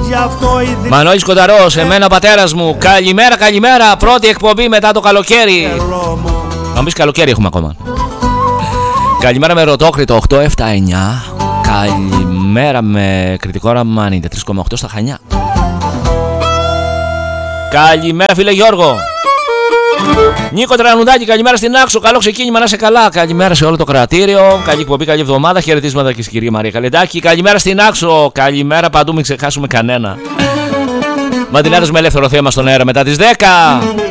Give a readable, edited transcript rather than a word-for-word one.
Μανώλης Κονταρός, εμένα ο πατέρας μου. Καλημέρα, καλημέρα. Πρώτη εκπομπή μετά το καλοκαίρι. Να μπεις καλοκαίρι έχουμε ακόμα. Καλημέρα με Ρωτόκριτο 879. Καλημέρα με κριτικό όραμα 93,8 στα Χανιά. Καλημέρα φίλε Γιώργο. Νίκο Τρανουδάκη, καλημέρα στην Άξο. Καλό ξεκίνημα, να είσαι καλά. Καλημέρα σε όλο το κρατήριο. Καλή εκπομπή, καλή εβδομάδα. Χαιρετίσματα και στην κυρία Μαρία Καλεντάκη. Καλημέρα στην Άξο. Καλημέρα παντού, μην ξεχάσουμε κανένα. Μαντιλάδες με ελεύθερο θέμα στον αέρα μετά τις 10.